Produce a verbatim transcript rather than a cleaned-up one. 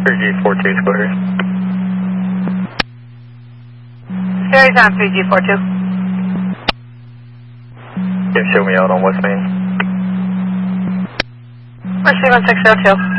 three G four two square. Sherry's on three G four two. Yeah, show me out on West Main. Mercy one six zero two.